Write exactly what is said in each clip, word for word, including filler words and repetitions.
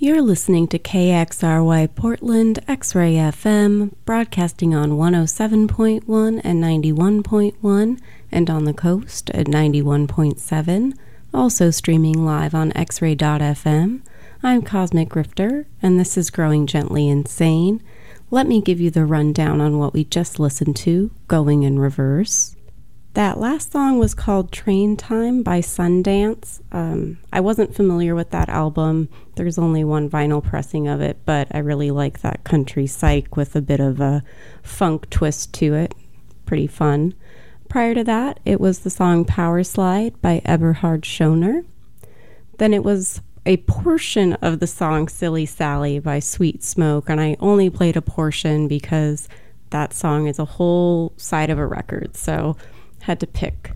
You're listening to K X R Y Portland X-Ray F M, broadcasting on one oh seven point one and ninety-one point one, and on the coast at ninety-one point seven, also streaming live on x ray dot f m. I'm Cosmic Grifter, and this is Growing Gently Insane. Let me give you the rundown on what we just listened to, going in reverse. That last song was called Train Time by Sundance. Um, I wasn't familiar with that album. There's only one vinyl pressing of it, but I really like that country psych with a bit of a funk twist to it. Pretty fun. Prior to that, it was the song Power Slide by Eberhard Schoner. Then it was a portion of the song Silly Sally by Sweet Smoke, and I only played a portion because that song is a whole side of a record, so had to pick.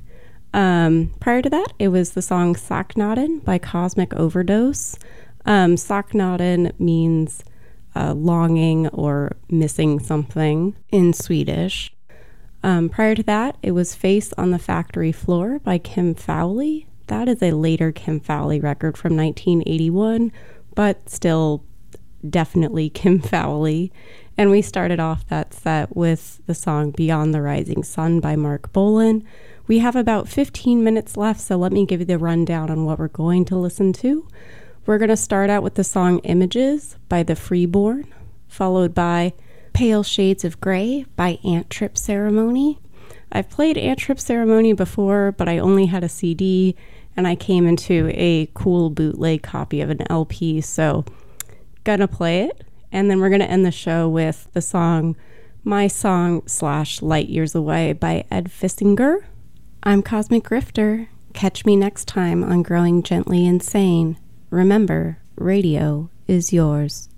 Um, prior to that, it was the song Saknaden by Cosmic Overdose. Um, Saknaden means uh, longing or missing something in Swedish. Um, prior to that, it was Face on the Factory Floor by Kim Fowley. That is a later Kim Fowley record from nineteen eighty-one, but still definitely Kim Fowley. And we started off that set with the song Beyond the Rising Sun by Mark Bolan. We have about fifteen minutes left, so let me give you the rundown on what we're going to listen to. We're going to start out with the song Images by The Freeborn, followed by Pale Shades of Grey by Ant Trip Ceremony. I've played Ant Trip Ceremony before, but I only had a C D, and I came into a cool bootleg copy of an L P, so gonna play it. And then we're going to end the show with the song My Song slash Light Years Away by Ed Fissinger. I'm Cosmic Grifter. Catch me next time on Growing Gently Insane. Remember, radio is yours.